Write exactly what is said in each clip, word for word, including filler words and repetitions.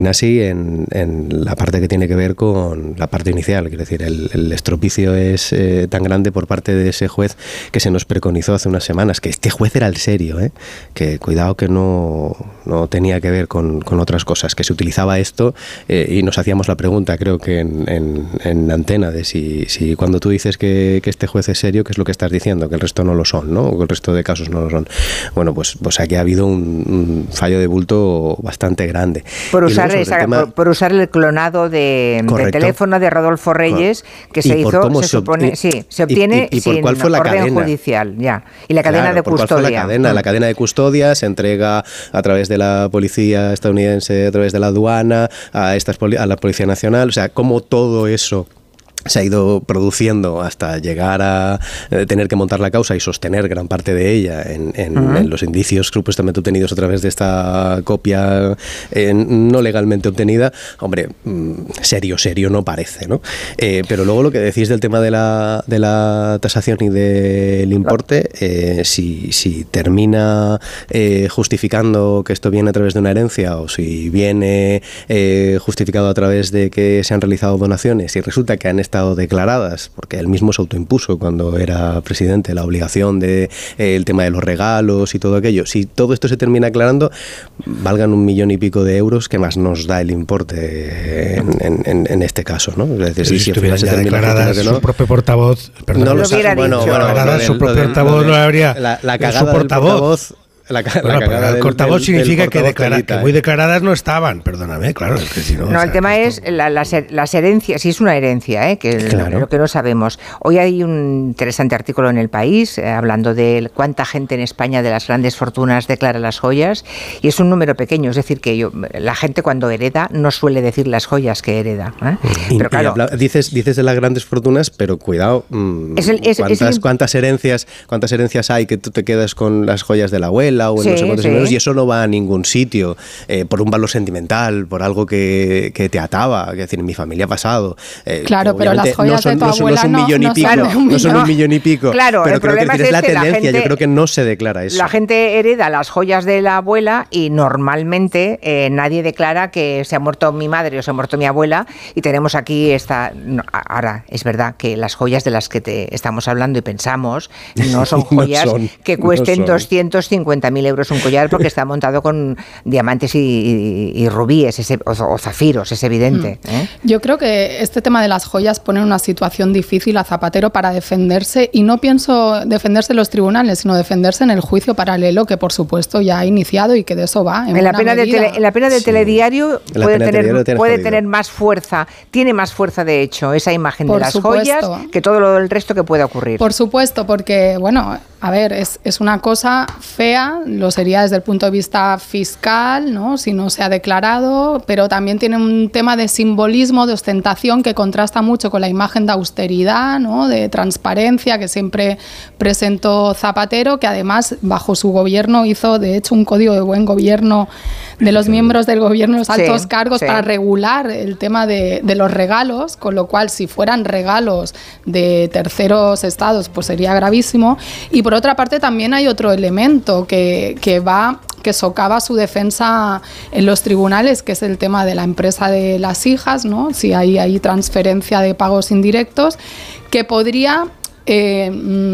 Así en, en la parte que tiene que ver con la parte inicial, quiero decir, el, el estropicio es eh, tan grande por parte de ese juez que se nos preconizó hace unas semanas, que este juez era el serio, ¿eh? Que cuidado que no, no tenía que ver con, con otras cosas, que se utilizaba esto eh, y nos hacíamos la pregunta, creo que en, en, en antena, de si, si cuando tú dices que, que este juez es serio, ¿qué es lo que estás diciendo? Que el resto no lo son, ¿no? O que el resto de casos no lo son. Bueno, pues, pues aquí ha habido un, un fallo de bulto bastante grande. Por usar Esa, tema, por, por usar el clonado de, de teléfono de Rodolfo Reyes, que se hizo, se, se supone, se, sí, se obtiene y, y, y por sin cuál fue la orden cadena judicial, ya, y la cadena claro, de por custodia. ¿Cuál fue la cadena? La cadena de custodia se entrega a través de la policía estadounidense, a través de la aduana, a estas a la Policía Nacional, o sea, cómo todo eso se ha ido produciendo hasta llegar a eh, tener que montar la causa y sostener gran parte de ella en, en, uh-huh. en los indicios supuestamente obtenidos a través de esta copia eh, no legalmente obtenida. Hombre, mmm, serio, serio no parece, ¿no? Eh, pero luego lo que decís del tema de la, de la tasación y del importe, eh, si, si termina eh, justificando que esto viene a través de una herencia o si viene eh, justificado a través de que se han realizado donaciones y resulta que han estado declaradas, porque él mismo se autoimpuso cuando era presidente la obligación de eh, el tema de los regalos y todo aquello. Si todo esto se termina aclarando, valgan un millón y pico de euros, ¿qué más nos da el importe en, en, en este caso, ¿no? Es decir, si, si estuviera ya declarada su no, propio portavoz, perdón, no lo hubiera bueno, dicho. Bueno, declarada bueno, su propio portavoz no habría. La, la cagada su portavoz. Del portavoz La, la bueno, pero el portavoz del, significa del que, declara, que muy ¿eh? declaradas no estaban, perdóname, claro. Es que si no, no, o sea, el tema esto... es la, las, las herencias, si es una herencia, ¿eh? que claro. lo que no sabemos. Hoy hay un interesante artículo en El País eh, hablando de cuánta gente en España de las grandes fortunas declara las joyas, y es un número pequeño, es decir, que yo, la gente cuando hereda no suele decir las joyas que hereda. ¿eh? Y, pero claro, y habla, dices, dices de las grandes fortunas, pero cuidado, mmm, es el, es, ¿cuántas, es el... ¿cuántas, herencias, ¿cuántas herencias hay que tú te quedas con las joyas de la abuela o en sí, no sé cuántos sí. y eso no va a ningún sitio eh, por un valor sentimental, por algo que, que te ataba, es decir, en mi familia ha pasado. Eh, claro, pero las joyas no son, de tu no son, abuela no son un millón no, y pico, no, no son un millón y pico. Claro, pero el creo problema que es, es la tendencia, la gente, yo creo que no se declara eso. La gente hereda las joyas de la abuela y normalmente eh, nadie declara que se ha muerto mi madre o se ha muerto mi abuela, y tenemos aquí esta... No, ahora, es verdad que las joyas de las que te estamos hablando y pensamos no son joyas no son, que cuesten no doscientos cincuenta mil euros un collar, porque está montado con diamantes y, y, y rubíes ese, o, o zafiros, es evidente. ¿eh? Yo creo que este tema de las joyas pone en una situación difícil a Zapatero para defenderse, y no pienso defenderse en los tribunales, sino defenderse en el juicio paralelo que por supuesto ya ha iniciado y que de eso va. En, en, la, pena de tele, en la pena del sí. telediario puede, tener, telediario puede tener más fuerza, tiene más fuerza de hecho esa imagen por de las supuesto. joyas que todo lo, el resto que pueda ocurrir. Por supuesto, porque bueno, a ver, es, es una cosa fea, lo sería desde el punto de vista fiscal, ¿no? Si no se ha declarado, pero también tiene un tema de simbolismo, de ostentación, que contrasta mucho con la imagen de austeridad, ¿no? De transparencia que siempre presentó Zapatero, que además bajo su gobierno hizo de hecho un código de buen gobierno de los miembros del gobierno, los altos sí, cargos, sí. para regular el tema de, de los regalos, con lo cual si fueran regalos de terceros estados pues sería gravísimo. Y por otra parte también hay otro elemento que, que va que socava su defensa en los tribunales, que es el tema de la empresa de las hijas, ¿no? Si hay, hay transferencia de pagos indirectos, que podría eh,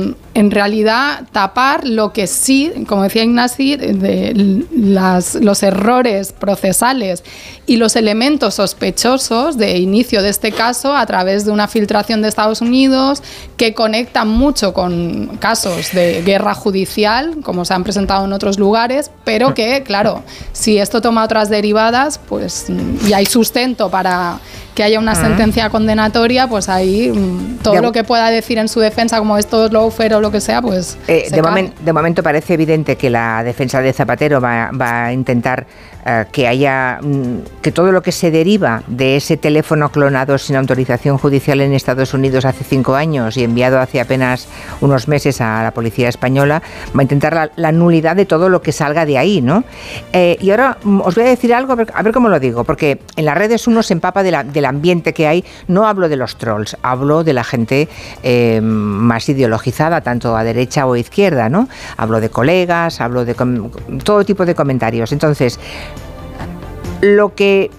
en realidad tapar lo que sí, como decía Ignasi, de las, los errores procesales y los elementos sospechosos de inicio de este caso a través de una filtración de Estados Unidos que conectan mucho con casos de guerra judicial, como se han presentado en otros lugares, pero que, claro, si esto toma otras derivadas, pues y hay sustento para que haya una sentencia condenatoria, pues ahí todo de, lo que pueda decir en su defensa, como esto es lawfare o lo que sea, pues eh, de, momen, de momento parece evidente que la defensa de Zapatero va, va a intentar uh, que haya mm, que todo lo que se deriva de ese teléfono clonado sin autorización judicial en Estados Unidos hace cinco años y enviado hace apenas unos meses a la policía española, va a intentar la, la nulidad de todo lo que salga de ahí, ¿no? Eh, y ahora mm, os voy a decir algo, a ver, a ver cómo lo digo, porque en las redes uno se empapa de la, de la ambiente que hay. No hablo de los trolls, hablo de la gente eh, más ideologizada, tanto a derecha o a izquierda, ¿no? Hablo de colegas, hablo de com- todo tipo de comentarios. Entonces, lo que